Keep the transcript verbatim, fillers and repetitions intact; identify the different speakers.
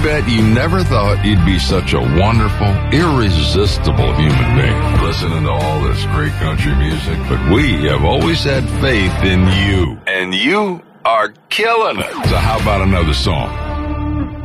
Speaker 1: bet you never thought you'd be such a wonderful, irresistible human being, listening to all this great country music. But we have always had faith in you, and you are killing it. So how about another song?